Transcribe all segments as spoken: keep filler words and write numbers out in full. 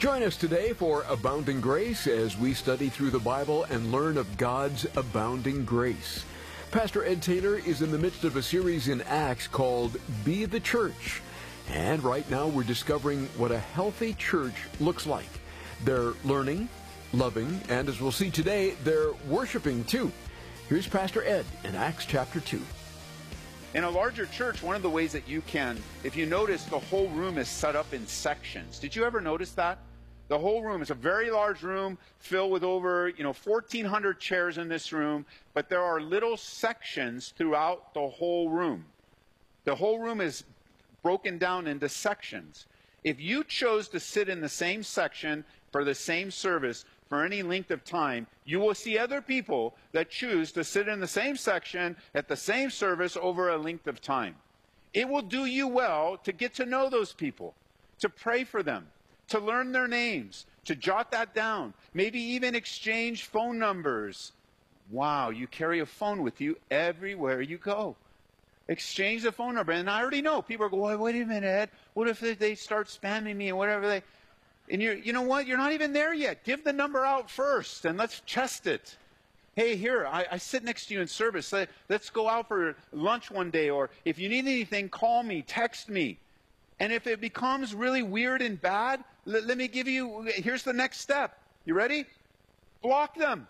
Join us today for Abounding Grace as we study through the Bible and learn of God's abounding grace. Pastor Ed Taylor is in the midst of a series in Acts called Be the Church. And right now we're discovering what a healthy church looks like. They're learning, loving, and as we'll see today, they're worshiping too. Here's Pastor Ed in Acts chapter two. In a larger church, one of the ways that you can, if you notice, the whole room is set up in sections. Did you ever notice that? The whole room is a very large room filled with over, you know, fourteen hundred chairs in this room, but there are little sections throughout the whole room. The whole room is broken down into sections. If you chose to sit in the same section for the same service for any length of time, you will see other people that choose to sit in the same section at the same service over a length of time. It will do you well to get to know those people, to pray for them, to learn their names, to jot that down, maybe even exchange phone numbers. Wow, you carry a phone with you everywhere you go. Exchange the phone number. And I already know people are going, wait a minute, Ed, what if they start spamming me and whatever they... And you you know what? You're not even there yet. Give the number out first and let's test it. Hey, here, I, I sit next to you in service. Let, let's go out for lunch one day. Or if you need anything, call me, text me. And if it becomes really weird and bad, let, let me give you, here's the next step. You ready? Block them.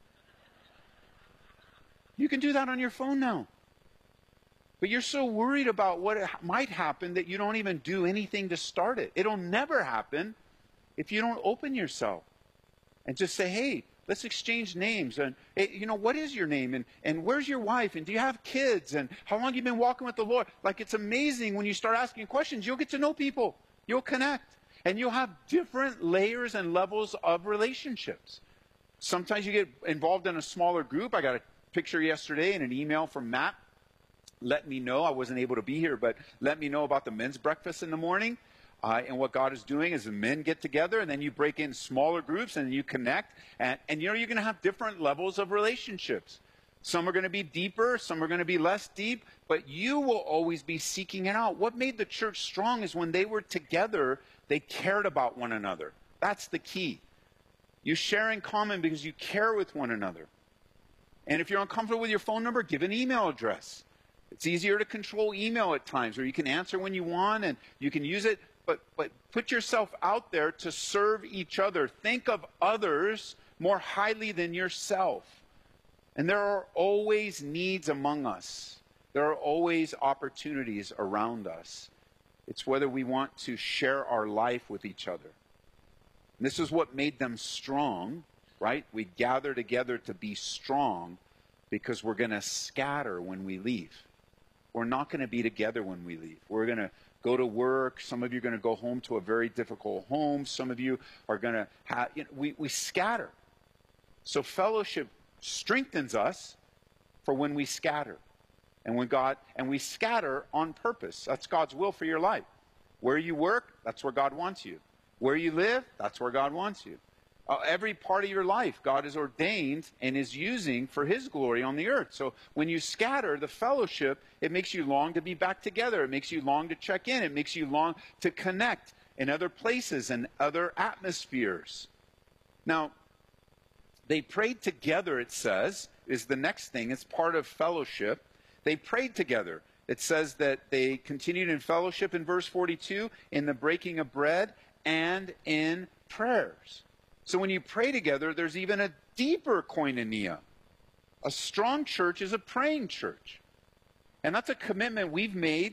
You can do that on your phone now. But you're so worried about what might happen that you don't even do anything to start it. It'll never happen if you don't open yourself and just say, hey, let's exchange names. And, hey, you know, what is your name? And, and where's your wife? And do you have kids? And how long have you been walking with the Lord? Like, it's amazing when you start asking questions. You'll get to know people. You'll connect. And you'll have different layers and levels of relationships. Sometimes you get involved in a smaller group. I got a picture yesterday and an email from Matt. Let me know. I wasn't able to be here, but let me know about the men's breakfast in the morning. Uh, and what God is doing is the men get together, and then you break in smaller groups, and you connect. And, and you know, you're going to have different levels of relationships. Some are going to be deeper, some are going to be less deep, but you will always be seeking it out. What made the church strong is when they were together, they cared about one another. That's the key. You share in common because you care with one another. And if you're uncomfortable with your phone number, give an email address. It's easier to control email at times, where you can answer when you want and you can use it, but, but put yourself out there to serve each other. Think of others more highly than yourself. And there are always needs among us. There are always opportunities around us. It's whether we want to share our life with each other. And this is what made them strong, right? We gather together to be strong because we're going to scatter when we leave. We're not going to be together when we leave. We're going to go to work. Some of you are going to go home to a very difficult home. Some of you are going to have, you know, we, we scatter. So fellowship strengthens us for when we scatter. And when God, and we scatter on purpose. That's God's will for your life. Where you work, that's where God wants you. Where you live, that's where God wants you. Uh, every part of your life, God is ordained and is using for His glory on the earth. So when you scatter, the fellowship, it makes you long to be back together. It makes you long to check in. It makes you long to connect in other places and other atmospheres. Now, they prayed together, it says, is the next thing. It's part of fellowship. They prayed together. It says that they continued in fellowship in verse forty-two, in the breaking of bread and in prayers. So when you pray together, there's even a deeper koinonia. A strong church is a praying church. And that's a commitment we've made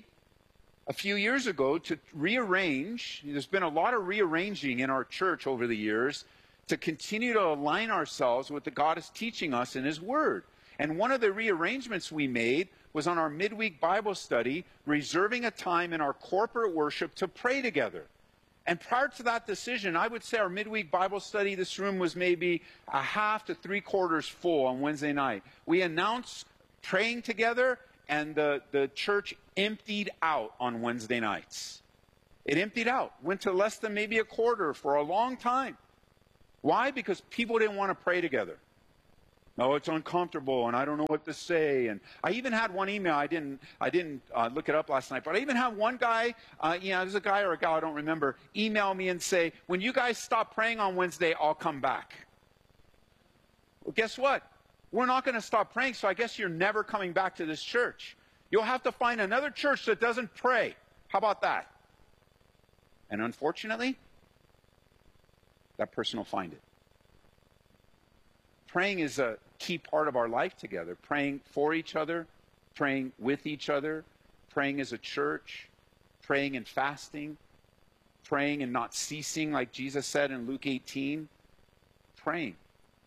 a few years ago to rearrange. There's been a lot of rearranging in our church over the years to continue to align ourselves with what God is teaching us in His Word. And one of the rearrangements we made was on our midweek Bible study, reserving a time in our corporate worship to pray together. And prior to that decision, I would say our midweek Bible study, this room was maybe a half to three quarters full on Wednesday night. We announced praying together, and the, the church emptied out on Wednesday nights. It emptied out, went to less than maybe a quarter for a long time. Why? Because people didn't want to pray together. No, it's uncomfortable, and I don't know what to say. And I even had one email. I didn't. I didn't uh, look it up last night, but I even had one guy. Uh, you know, there's a guy or a gal I don't remember. Email me and say, "When you guys stop praying on Wednesday, I'll come back." Well, guess what? We're not going to stop praying. So I guess you're never coming back to this church. You'll have to find another church that doesn't pray. How about that? And unfortunately, that person will find it. Praying is a key part of our life together. Praying for each other, praying with each other, praying as a church, praying and fasting, praying and not ceasing, like Jesus said in Luke eighteen. Praying.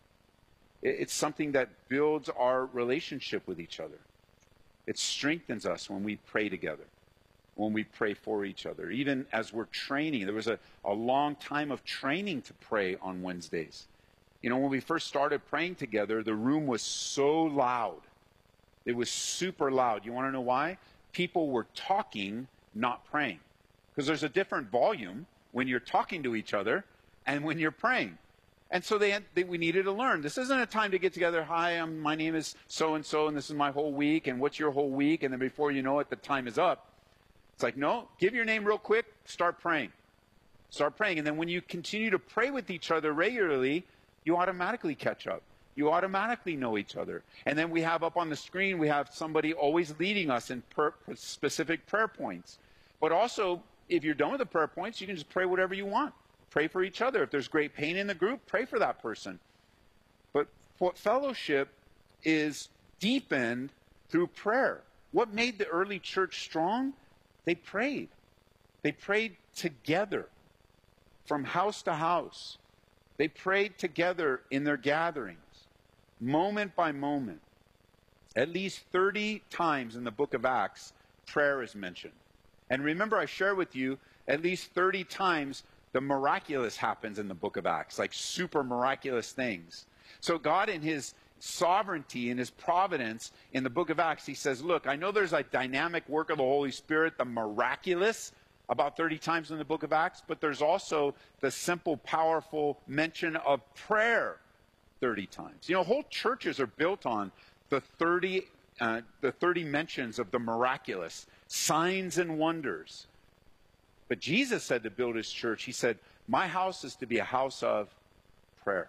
It's something that builds our relationship with each other. It strengthens us when we pray together, when we pray for each other. Even as we're training, there was a, a long time of training to pray on Wednesdays. You know, when we first started praying together, the room was so loud. It was super loud. You want to know why? People were talking, not praying. Because there's a different volume when you're talking to each other and when you're praying. And so they, they, we needed to learn. This isn't a time to get together. Hi, I'm, my name is so-and-so, and this is my whole week, and what's your whole week? And then before you know it, the time is up. It's like, no, give your name real quick, start praying. Start praying. And then when you continue to pray with each other regularly, you automatically catch up. You automatically know each other. And then we have up on the screen, we have somebody always leading us in per specific prayer points. But also, if you're done with the prayer points, you can just pray whatever you want. Pray for each other. If there's great pain in the group, pray for that person. But what fellowship is deepened through prayer. What made the early church strong? They prayed. They prayed together from house to house. They prayed together in their gatherings, moment by moment. At least thirty times in the book of Acts, prayer is mentioned. And remember, I shared with you, at least thirty times the miraculous happens in the book of Acts, like super miraculous things. So God, in his sovereignty and his providence in the book of Acts, he says, look, I know there's a dynamic work of the Holy Spirit, the miraculous, about thirty times in the book of Acts, but there's also the simple, powerful mention of prayer thirty times. You know, whole churches are built on the thirty, uh, the thirty mentions of the miraculous, signs and wonders. But Jesus said to build his church, he said, my house is to be a house of prayer.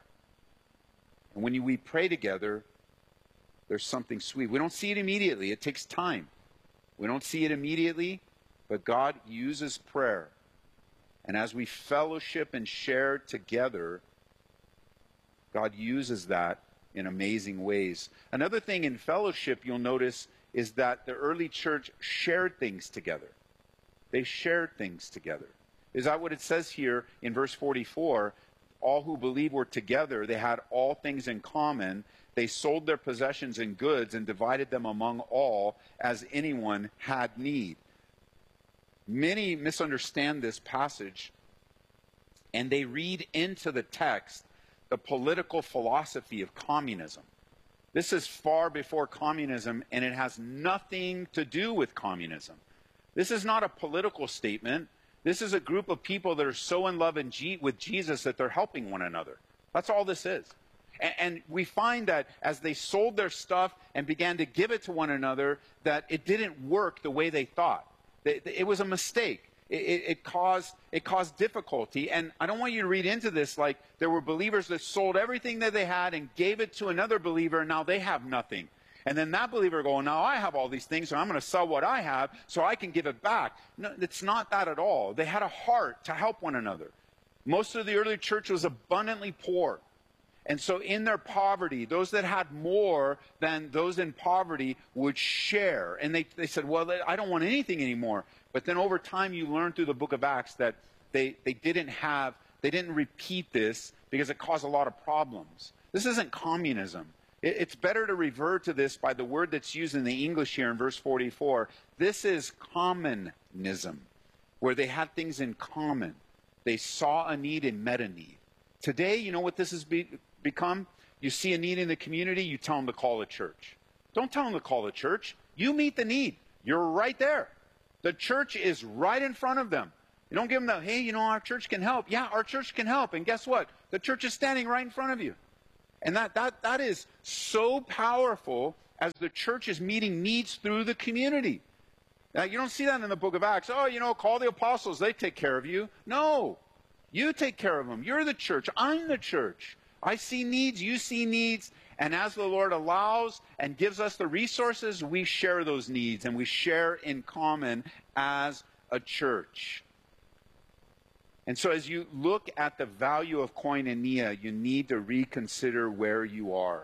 And when you, we pray together, there's something sweet. We don't see it immediately. It takes time. We don't see it immediately, but God uses prayer. And as we fellowship and share together, God uses that in amazing ways. Another thing in fellowship you'll notice is that the early church shared things together. They shared things together. Is that what it says here in verse forty-four? All who believed were together. They had all things in common. They sold their possessions and goods and divided them among all as anyone had need. Many misunderstand this passage, and they read into the text the political philosophy of communism. This is far before communism, and it has nothing to do with communism. This is not a political statement. This is a group of people that are so in love in G with Jesus that they're helping one another. That's all this is. And, and we find that as they sold their stuff and began to give it to one another, that it didn't work the way they thought. It, it was a mistake. It, it, it, caused, it caused difficulty. And I don't want you to read into this like there were believers that sold everything that they had and gave it to another believer, and now they have nothing. And then that believer going, now I have all these things, so I'm going to sell what I have so I can give it back. No, it's not that at all. They had a heart to help one another. Most of the early church was abundantly poor. And so in their poverty, those that had more than those in poverty would share. And they, they said, well, I don't want anything anymore. But then over time you learn through the book of Acts that they, they didn't have, they didn't repeat this because it caused a lot of problems. This isn't communism. It's better to revert to this by the word that's used in the English here in verse forty-four. This is commonism, where they had things in common. They saw a need and met a need. Today, you know what this has be, become? You see a need in the community, you tell them to call a church. Don't tell them to call a church. You meet the need. You're right there. The church is right in front of them. You don't give them the, hey, you know, our church can help. Yeah, our church can help. And guess what? The church is standing right in front of you. And that, that, that is so powerful as the church is meeting needs through the community. Now, you don't see that in the book of Acts. Oh, you know, call the apostles. They take care of you. No. You take care of them. You're the church. I'm the church. I see needs. You see needs. And as the Lord allows and gives us the resources, we share those needs and we share in common as a church. And so as you look at the value of koinonia, you need to reconsider where you are.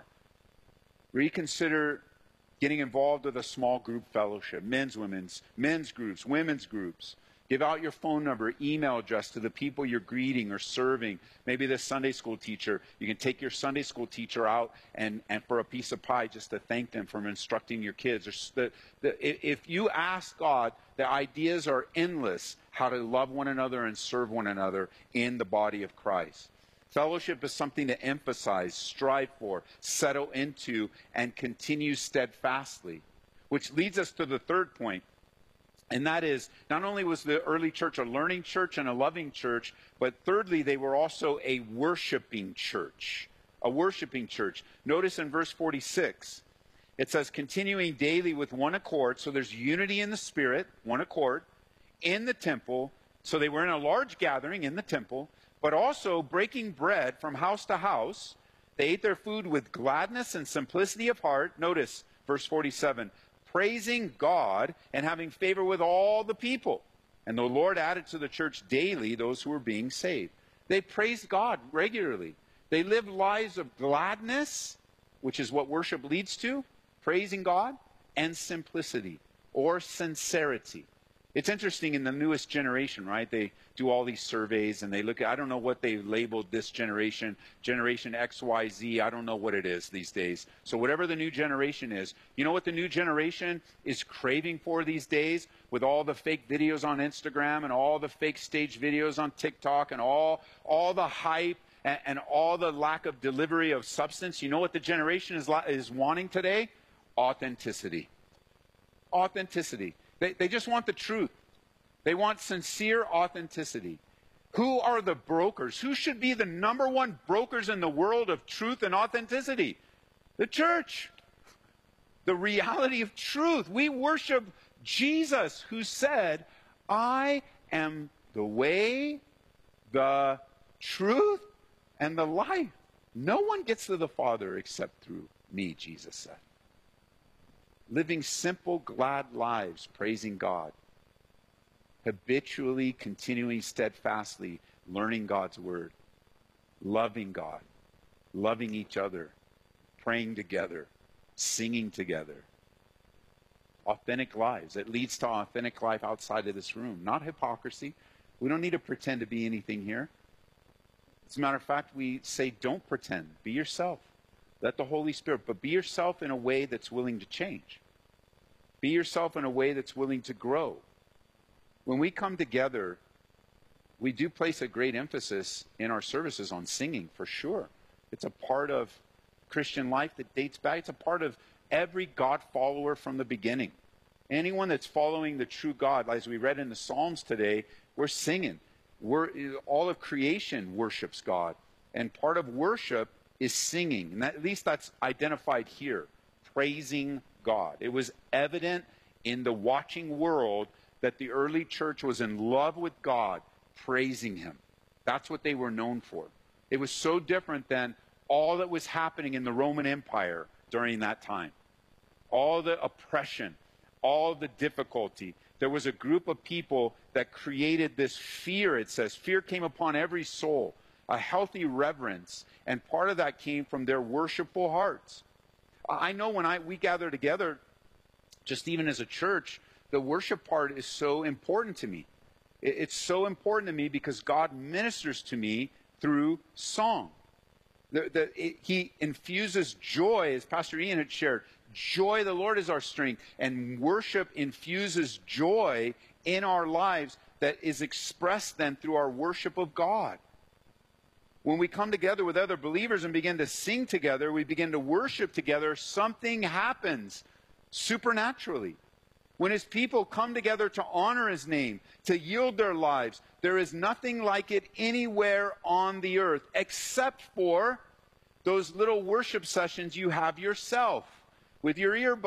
Reconsider getting involved with a small group fellowship, men's, women's, men's groups, women's groups. Give out your phone number, email address to the people you're greeting or serving. Maybe the Sunday school teacher. You can take your Sunday school teacher out and, and for a piece of pie just to thank them for instructing your kids. Or the, the, if you ask God, the ideas are endless how to love one another and serve one another in the body of Christ. Fellowship is something to emphasize, strive for, settle into, and continue steadfastly. Which leads us to the third point. And that is, not only was the early church a learning church and a loving church, but thirdly, they were also a worshiping church. A worshiping church. Notice in verse forty-six, it says, continuing daily with one accord. So there's unity in the Spirit, one accord, in the temple. So they were in a large gathering in the temple, but also breaking bread from house to house. They ate their food with gladness and simplicity of heart. Notice verse forty-seven. Praising God and having favor with all the people. And the Lord added to the church daily those who were being saved. They praised God regularly. They lived lives of gladness, which is what worship leads to, praising God, and simplicity or sincerity. It's interesting in the newest generation, right? They do all these surveys and they look at, I don't know what they labeled this generation, Generation X Y Z, I don't know what it is these days. So whatever the new generation is, you know what the new generation is craving for these days with all the fake videos on Instagram and all the fake stage videos on TikTok and all, all the hype and, and all the lack of delivery of substance? You know what the generation is, is wanting today? Authenticity. Authenticity. They, they just want the truth. They want sincere authenticity. Who are the brokers? Who should be the number one brokers in the world of truth and authenticity? The church. The reality of truth. We worship Jesus, who said, I am the way, the truth, and the life. No one gets to the Father except through me, Jesus said. Living simple, glad lives, praising God. Habitually, continuing steadfastly, learning God's word. Loving God. Loving each other. Praying together. Singing together. Authentic lives. It leads to authentic life outside of this room. Not hypocrisy. We don't need to pretend to be anything here. As a matter of fact, we say don't pretend. Be yourself. Let the Holy Spirit, but be yourself in a way that's willing to change. Be yourself in a way that's willing to grow. When we come together, we do place a great emphasis in our services on singing, for sure. It's a part of Christian life that dates back. It's a part of every God follower from the beginning. Anyone that's following the true God, as we read in the Psalms today, we're singing. We're, all of creation worships God. And part of worship is singing, and that, at least that's identified here, praising God. It was evident in the watching world that the early church was in love with God, praising him. That's what they were known for. It was so different than all that was happening in the Roman Empire during that time. All the oppression, all the difficulty. There was a group of people that created this fear, it says. Fear came upon every soul. A healthy reverence, and part of that came from their worshipful hearts. I know when I we gather together, just even as a church, the worship part is so important to me. It's so important to me because God ministers to me through song. The, the, it, he infuses joy, as Pastor Ian had shared. Joy, the Lord is our strength, and worship infuses joy in our lives that is expressed then through our worship of God. When we come together with other believers and begin to sing together, we begin to worship together, something happens supernaturally. When his people come together to honor his name, to yield their lives, there is nothing like it anywhere on the earth except for those little worship sessions you have yourself with your earbuds